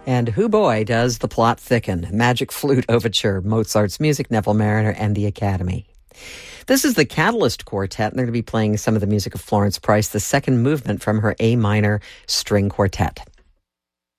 And who boy does the plot thicken. Magic Flute Overture, Mozart's music, Neville Mariner, and the Academy. This is the Catalyst Quartet, and they're going to be playing some of the music of Florence Price, the second movement from her A minor string quartet.